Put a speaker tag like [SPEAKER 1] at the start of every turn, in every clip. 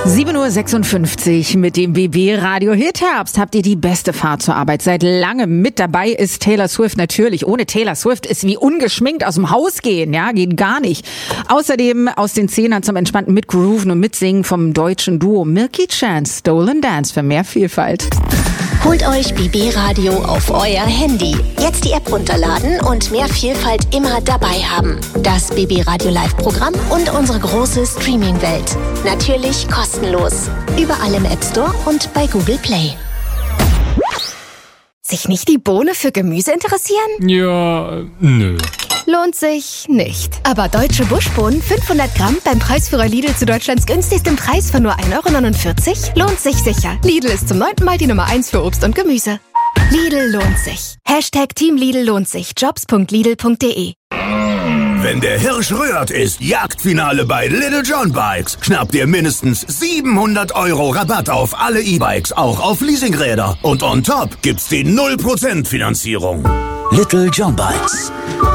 [SPEAKER 1] 7:56 Uhr mit dem BB Radio Hit Herbst. Habt ihr die beste Fahrt zur Arbeit seit langem? Mit dabei ist Taylor Swift natürlich. Ohne Taylor Swift ist wie ungeschminkt aus dem Haus gehen. Ja, geht gar nicht. Außerdem aus den Zehnern zum entspannten Mitgrooven und Mitsingen vom deutschen Duo Milky Chance, Stolen Dance für mehr Vielfalt.
[SPEAKER 2] Holt euch BB Radio auf euer Handy. Jetzt die App runterladen und mehr Vielfalt immer dabei haben. Das BB Radio Live-Programm und unsere große Streaming-Welt. Natürlich kostenlos. Überall im App Store und bei Google Play.
[SPEAKER 3] Sich nicht die Bohne für Gemüse interessieren?
[SPEAKER 4] Ja, nö.
[SPEAKER 3] Lohnt sich nicht. Aber deutsche Buschbohnen 500 Gramm beim Preisführer Lidl zu Deutschlands günstigsten Preis von nur 1,49 € lohnt sich sicher. Lidl ist zum 9. Mal die Nummer 1 für Obst und Gemüse. Lidl lohnt sich. #Team Lidl lohnt sich. Jobs.lidl.de.
[SPEAKER 5] Wenn der Hirsch rührt, ist Jagdfinale bei Little John Bikes. Schnappt ihr mindestens 700 € Rabatt auf alle E-Bikes, auch auf Leasingräder. Und on top gibt's die 0% Finanzierung.
[SPEAKER 6] Little John Bikes.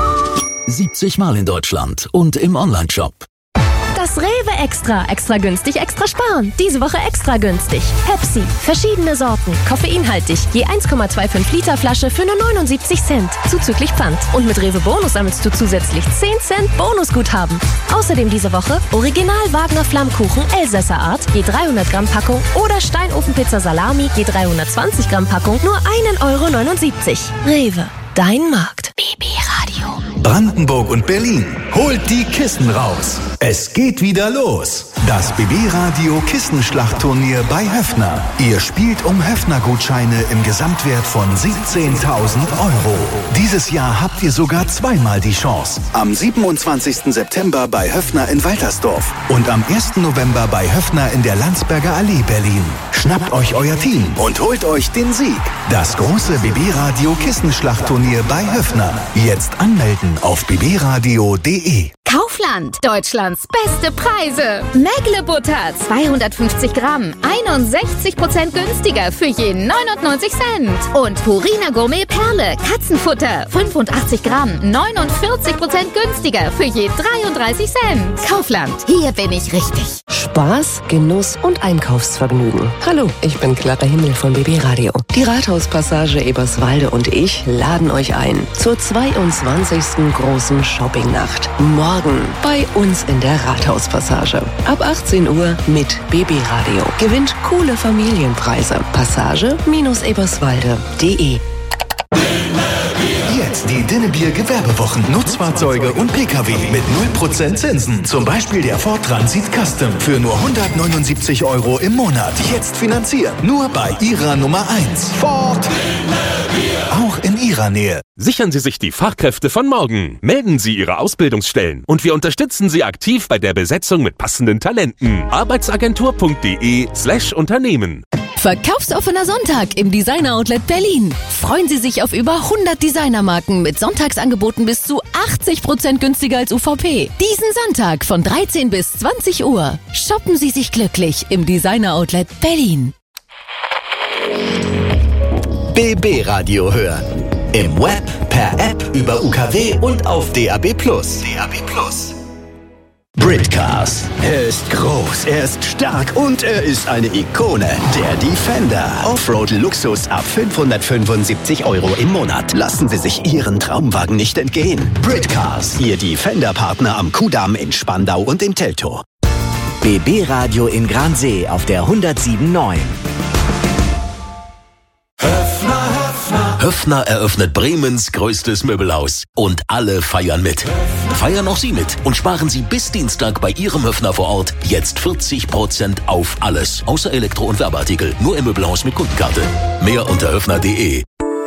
[SPEAKER 6] 70 Mal in Deutschland und im Onlineshop.
[SPEAKER 7] Das Rewe Extra. Extra günstig, extra sparen. Diese Woche extra günstig. Pepsi. Verschiedene Sorten. Koffeinhaltig. Je 1,25 Liter Flasche für nur 79 Cent. Zuzüglich Pfand. Und mit Rewe Bonus sammelst du zusätzlich 10 Cent Bonusguthaben. Außerdem diese Woche Original Wagner Flammkuchen Elsässer Art. Je 300 Gramm Packung. Oder Steinofenpizza Salami. Je 320 Gramm Packung. Nur 1,79 €. Rewe. Dein Markt. BB Radio.
[SPEAKER 8] Brandenburg und Berlin. Holt die Kissen raus. Es geht wieder los. Das BB Radio Kissenschlachtturnier bei Höffner. Ihr spielt um Höffner-Gutscheine im Gesamtwert von 17.000 €. Dieses Jahr habt ihr sogar zweimal die Chance. Am 27. September bei Höffner in Waltersdorf und am 1. November bei Höffner in der Landsberger Allee Berlin. Schnappt euch euer Team und holt euch den Sieg. Das große BB Radio Kissenschlachtturnier bei Höffner. Jetzt anmelden auf bbradio.de.
[SPEAKER 9] Kaufland, Deutschlands beste Preise. Mägle-Butter, 250 Gramm, 61% günstiger für je 99 Cent. Und Purina Gourmet Perle, Katzenfutter, 85 Gramm, 49% günstiger für je 33 Cent. Kaufland, hier bin ich richtig.
[SPEAKER 10] Spaß, Genuss und Einkaufsvergnügen. Hallo, ich bin Clara Himmel von BB Radio. Die Rathauspassage Eberswalde und ich laden euch ein zur 22. großen Shoppingnacht. Morgen bei uns in der Rathauspassage. Ab 18 Uhr mit BB Radio. Gewinnt coole Familienpreise. Passage-eberswalde.de.
[SPEAKER 8] Jetzt die Dinnebier Gewerbewochen. Nutzfahrzeuge und Pkw mit 0% Zinsen. Zum Beispiel der Ford Transit Custom für nur 179 € im Monat. Jetzt finanziert. Nur bei Ihrer Nummer 1. Ford. Auch in Ihrer Nähe.
[SPEAKER 11] Sichern Sie sich die Fachkräfte von morgen. Melden Sie Ihre Ausbildungsstellen. Und wir unterstützen Sie aktiv bei der Besetzung mit passenden Talenten. Arbeitsagentur.de/Unternehmen.
[SPEAKER 12] Verkaufsoffener Sonntag im Designer Outlet Berlin. Freuen Sie sich auf über 100 Designermarken mit Sonntagsangeboten bis zu 80% günstiger als UVP. Diesen Sonntag von 13 bis 20 Uhr. Shoppen Sie sich glücklich im Designer Outlet Berlin.
[SPEAKER 13] BB Radio hören. Im Web, per App, über UKW und auf DAB+. Britcars. Er ist groß, er ist stark und er ist eine Ikone. Der Defender. Offroad-Luxus ab 575 € im Monat. Lassen Sie sich Ihren Traumwagen nicht entgehen. Britcars. Ihr Defender-Partner am Kudamm in Spandau und im Teltow.
[SPEAKER 14] BB Radio in Gransee auf der 107.9.
[SPEAKER 6] Höffner eröffnet Bremens größtes Möbelhaus. Und alle feiern mit. Feiern auch Sie mit und sparen Sie bis Dienstag bei Ihrem Höffner vor Ort jetzt 40% auf alles. Außer Elektro- und Werbeartikel. Nur im Möbelhaus mit Kundenkarte. Mehr unter höffner.de.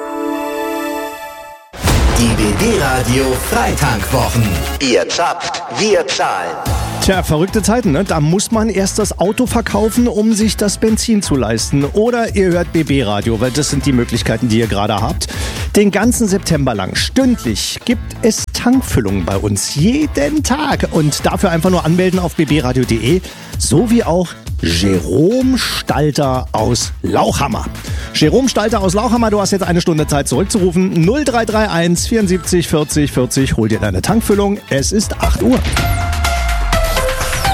[SPEAKER 13] Die BB Radio Freitankwochen. Ihr zappt, wir zahlen.
[SPEAKER 15] Tja, verrückte Zeiten, ne? Da muss man erst das Auto verkaufen, um sich das Benzin zu leisten. Oder ihr hört BB Radio, weil das sind die Möglichkeiten, die ihr gerade habt. Den ganzen September lang, stündlich, gibt es Tankfüllungen bei uns. Jeden Tag. Und dafür einfach nur anmelden auf bbradio.de. So wie auch Jerome Stalter aus Lauchhammer. Jerome Stalter aus Lauchhammer, du hast jetzt eine Stunde Zeit zurückzurufen. 0331 74 40 40. Hol dir deine Tankfüllung. Es ist 8 Uhr.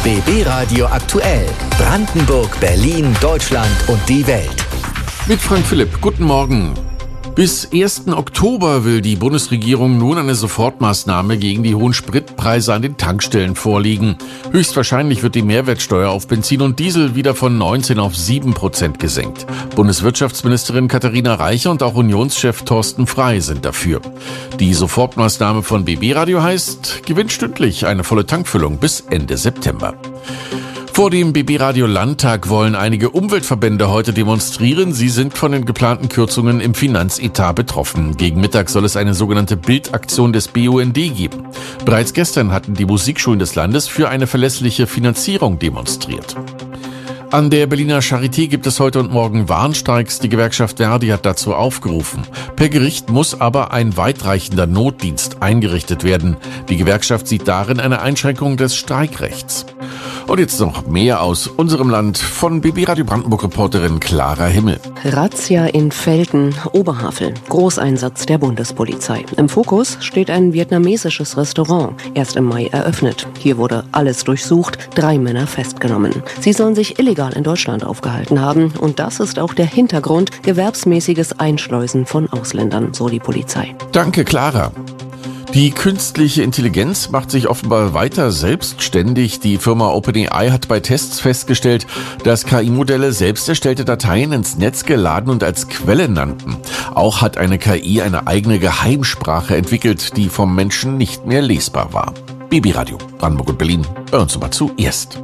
[SPEAKER 14] BB Radio aktuell. Brandenburg, Berlin, Deutschland und die Welt.
[SPEAKER 4] Mit Frank Philipp, guten Morgen. Bis 1. Oktober will die Bundesregierung nun eine Sofortmaßnahme gegen die hohen Spritpreise an den Tankstellen vorlegen. Höchstwahrscheinlich wird die Mehrwertsteuer auf Benzin und Diesel wieder von 19 auf 7% gesenkt. Bundeswirtschaftsministerin Katharina Reiche und auch Unionschef Thorsten Frey sind dafür. Die Sofortmaßnahme von BB Radio heißt, gewinnt stündlich eine volle Tankfüllung bis Ende September. Vor dem BB Radio Landtag wollen einige Umweltverbände heute demonstrieren. Sie sind von den geplanten Kürzungen im Finanzetat betroffen. Gegen Mittag soll es eine sogenannte Bildaktion des BUND geben. Bereits gestern hatten die Musikschulen des Landes für eine verlässliche Finanzierung demonstriert. An der Berliner Charité gibt es heute und morgen Warnstreiks. Die Gewerkschaft Verdi hat dazu aufgerufen. Per Gericht muss aber ein weitreichender Notdienst eingerichtet werden. Die Gewerkschaft sieht darin eine Einschränkung des Streikrechts. Und jetzt noch mehr aus unserem Land von BB Radio Brandenburg-Reporterin Clara Himmel.
[SPEAKER 10] Razzia in Velten, Oberhavel. Großeinsatz der Bundespolizei. Im Fokus steht ein vietnamesisches Restaurant. Erst im Mai eröffnet. Hier wurde alles durchsucht, 3 Männer festgenommen. Sie sollen sich illegal in Deutschland aufgehalten haben. Und das ist auch der Hintergrund, gewerbsmäßiges Einschleusen von Ausländern, so die Polizei.
[SPEAKER 4] Danke, Clara. Die künstliche Intelligenz macht sich offenbar weiter selbstständig. Die Firma OpenAI hat bei Tests festgestellt, dass KI-Modelle selbst erstellte Dateien ins Netz geladen und als Quelle nannten. Auch hat eine KI eine eigene Geheimsprache entwickelt, die vom Menschen nicht mehr lesbar war. BB Radio, Brandenburg und Berlin. Hör uns mal zuerst.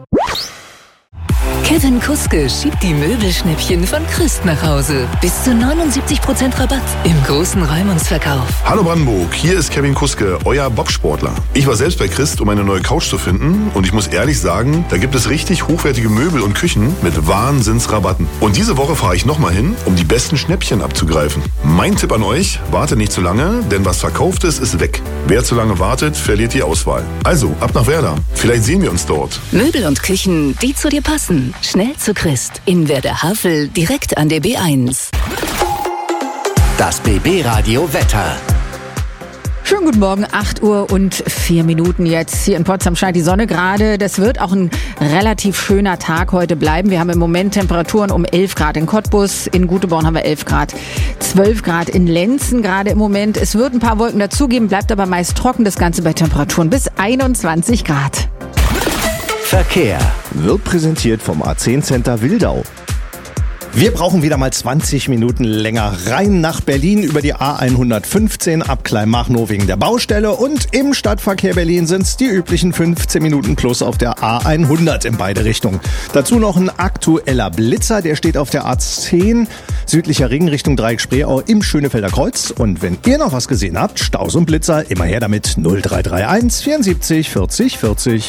[SPEAKER 12] Kevin Kuske schiebt die Möbelschnäppchen von Christ nach Hause. Bis zu 79% Rabatt im großen Räumungsverkauf.
[SPEAKER 16] Hallo Brandenburg, hier ist Kevin Kuske, euer Bobsportler. Ich war selbst bei Christ, um eine neue Couch zu finden und ich muss ehrlich sagen, da gibt es richtig hochwertige Möbel und Küchen mit Wahnsinnsrabatten. Und diese Woche fahre ich nochmal hin, um die besten Schnäppchen abzugreifen. Mein Tipp an euch, wartet nicht zu lange, denn was verkauft ist weg. Wer zu lange wartet, verliert die Auswahl. Also, ab nach Werder. Vielleicht sehen wir uns dort.
[SPEAKER 12] Möbel und Küchen, die zu dir passen. Schnell zu Christ. In Werder-Havel, direkt an der B1.
[SPEAKER 14] Das BB Radio Wetter.
[SPEAKER 1] Schönen guten Morgen, 8:04 jetzt. Hier in Potsdam scheint die Sonne gerade. Das wird auch ein relativ schöner Tag heute bleiben. Wir haben im Moment Temperaturen um 11 Grad in Cottbus. In Guteborn haben wir 11 Grad. 12 Grad in Lenzen gerade im Moment. Es wird ein paar Wolken dazugeben, bleibt aber meist trocken. Das Ganze bei Temperaturen bis 21 Grad.
[SPEAKER 14] Verkehr
[SPEAKER 15] wird präsentiert vom A10 Center Wildau. Wir brauchen wieder mal 20 Minuten länger rein nach Berlin über die A115 ab Kleinmachnow wegen der Baustelle und im Stadtverkehr Berlin sind es die üblichen 15 Minuten plus auf der A100 in beide Richtungen. Dazu noch ein aktueller Blitzer, der steht auf der A10 südlicher Ring Richtung Dreieck-Spreeau im Schönefelder Kreuz. Und wenn ihr noch was gesehen habt, Staus und Blitzer, immer her damit 0331 74 40 40.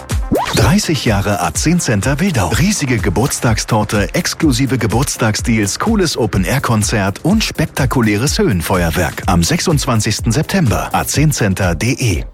[SPEAKER 8] 30 Jahre A10 Center Wildau. Riesige Geburtstagstorte, exklusive Geburtstagsdeals, cooles Open-Air-Konzert und spektakuläres Höhenfeuerwerk. Am 26. September. a10center.de.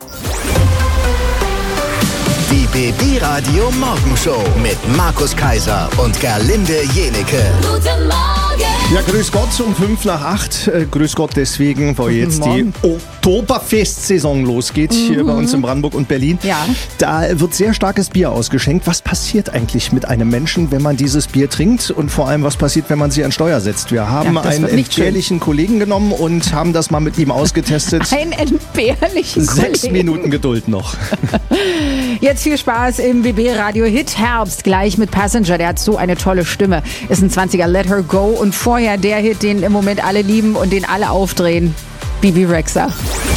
[SPEAKER 14] Die BB Radio Morgenshow mit Markus Kaiser und Gerlinde Jenecke.
[SPEAKER 9] Guten Morgen!
[SPEAKER 15] Ja, grüß Gott um 7:55. Grüß Gott deswegen, weil jetzt die Oktoberfestsaison losgeht hier bei uns in Brandenburg und Berlin.
[SPEAKER 1] Ja.
[SPEAKER 15] Da wird sehr starkes Bier ausgeschenkt. Was passiert eigentlich mit einem Menschen, wenn man dieses Bier trinkt? Und vor allem, was passiert, wenn man sie an Steuer setzt? Wir haben einen entbehrlichen Kollegen genommen und haben das mal mit ihm ausgetestet.
[SPEAKER 1] Einen entbehrlichen Kollegen.
[SPEAKER 15] 6 Minuten Geduld noch.
[SPEAKER 1] Jetzt viel Spaß im BB Radio Hit Herbst gleich mit Passenger. Der hat so eine tolle Stimme. Ist ein 20er Let Her Go und vorher der Hit, den im Moment alle lieben und den alle aufdrehen. Bibi Rexha.